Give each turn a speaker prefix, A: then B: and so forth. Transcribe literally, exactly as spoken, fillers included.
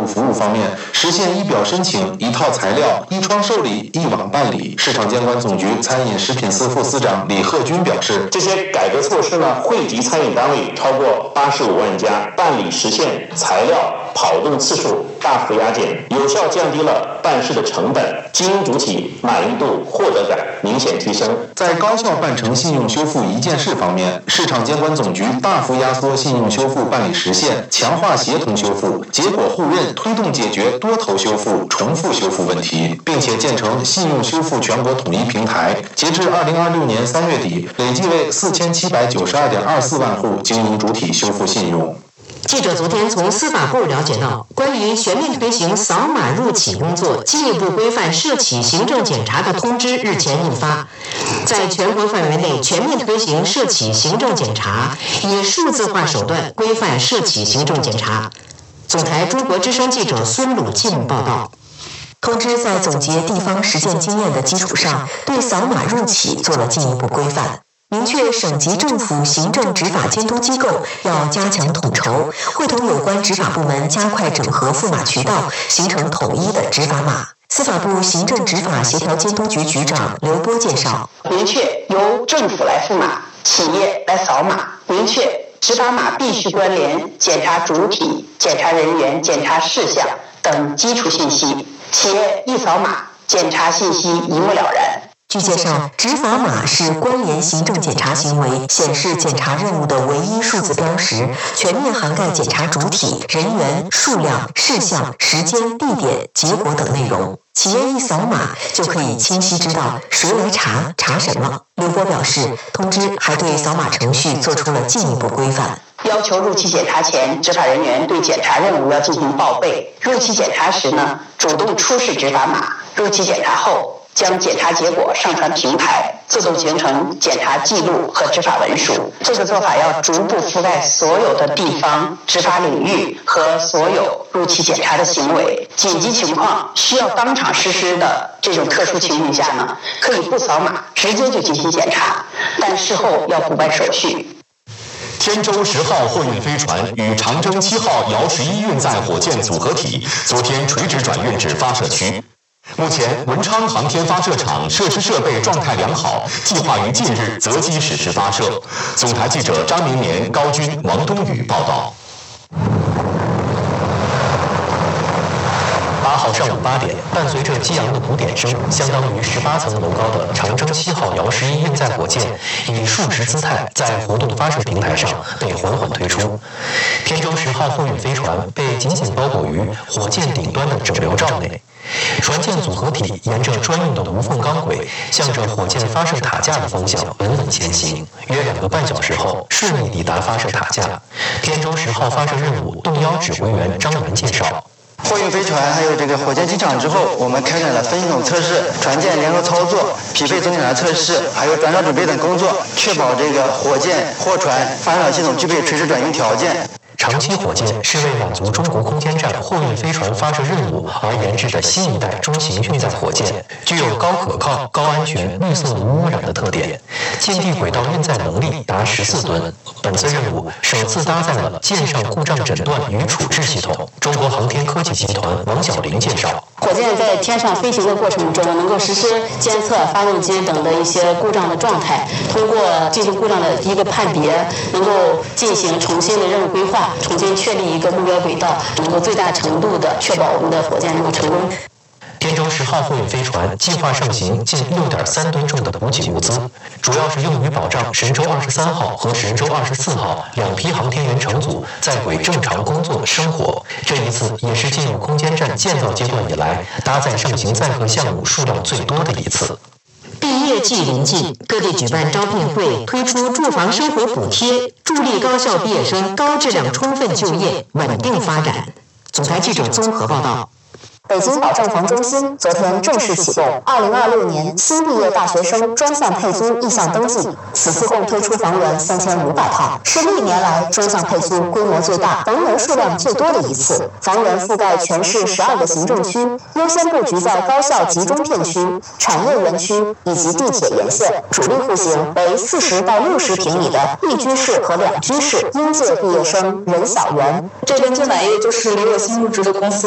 A: 服务方面，实现一表申请、一套材料、一窗受理、一网办理。市场监管总局餐饮食品司副司长李鹤军表示，
B: 这些改革措施呢，惠及餐饮单位超过八十五万家，办理实现材料跑动次数大幅压减，有效降低了办事的成本，经营主体满意度、获得感明显提升。
A: 在高效办成信用修复一件事方面，市场监管总局大幅压缩信用修复办理时限，强化协同修复、结果互认，推动解决多头修复、重复修复问题，并且建成信用修复全国统一平台。截至二零二六年三月底，累计为四千七百九十二点二四万户经营主体修复信用。
C: 记者昨天从司法部了解到，关于全面推行扫码入企工作，进一步规范涉企行政检查的通知日前印发，在全国范围内全面推行涉企行政检查，以数字化手段规范涉企行政检查。总台中国之声记者孙鲁进报道。通知在总结地方实践经验的基础上，对扫码入企做了进一步规范。明确省级政府行政执法监督机构要加强统筹，会同有关执法部门加快整合赋码渠道，形成统一的执法码。司法部行政执法协调监督局局长刘波介绍，
D: 明确由政府来赋码，企业来扫码，明确执法码必须关联检查主体、检查人员、检查事项等基础信息，企业一扫码，检查信息一目了然。
C: 据介绍，执法码是关联行政检查行为、显示检查任务的唯一数字标识，全面涵盖检查主体、人员、数量、事项、时间、地点、结果等内容。企业一扫码就可以清晰知道谁来查、查什么。刘波表示，通知还对扫码程序做出了进一步规范。
D: 要求入期检查前，执法人员对检查任务要进行报备。入期检查时呢，主动出示执法码；入期检查后，将检查结果上传平台，自动形成检查记录和执法文书。这个做法要逐步覆盖所有的地方执法领域和所有入期检查的行为。紧急情况需要当场实施的这种特殊情形下呢，可以不扫码，直接就进行检查，但事后要补办手续。
E: 天舟十号货运飞船与长征七号遥十一运载火箭组合体昨天垂直转运至发射区。目前，文昌航天发射场设施设备状态良好，计划于近日择机实施发射。总台记者张明年、高军、王东宇报道。八号上午八点，伴随着激昂的鼓点声，相当于十八层楼高的长征七号遥十一运载火箭以竖直姿态在活动发射平台上被缓缓推出。天舟十号货运飞船被紧紧包裹于火箭顶端的整流罩内。船舰组合体沿着专用的无缝钢轨，向着火箭发射塔架的方向稳稳前行。约两个半小时后，顺利抵达发射塔架。天舟十号发射任务动幺指挥员张元介绍。
F: 货运飞船还有这个火箭进场之后，我们开展了分系统测试、船舰联合操作、匹配总检查测试，还有转导准备等工作，确保这个火箭、货船、发射场系统具备垂直转运条件。
E: 长期火箭是为满足中国空间站货运飞船发射任务而研制的新一代中型运载火箭，具有高可靠、高安全、绿色无污染的特点，近地轨道运载能力达十四吨。本次任务首次搭载了舰上故障诊断与处置系统。中国航天科技集团王晓玲介绍，
G: 火箭在天上飞行的过程中，能够实时监测发动机等的一些故障的状态，通过进行故障的一个判别，能够进行重新的任务规划，重新确立一个目标轨道，能够最大程度的确保我们的火箭能够成功。
E: 天舟十号货运飞船计划上行近六点三吨重的补给物资，主要是用于保障神舟二十三号和神舟二十四号两批航天员乘组在轨正常工作生活。这一次也是进入空间站建造阶段以来搭载上行载荷项目数量最多的一次。
C: 毕业季临近，各地举办招聘会，推出住房生活补贴，助力高校毕业生高质量充分就业、稳定发展。总台记者综合报道。
H: 北京保障房中心昨天正式启动二零二六年新毕业大学生专项配租意向登记，此次共推出房源三千五百套，是历年来专项配租规模最大、房源数量最多的一次。房源覆盖全市十二个行政区，优先布局在高校集中片区、产业园区以及地铁沿线，主力户型为四十到六十平米的一居室和两居室应届毕业生人小园。
G: 这边最满意就是离我新入职的公司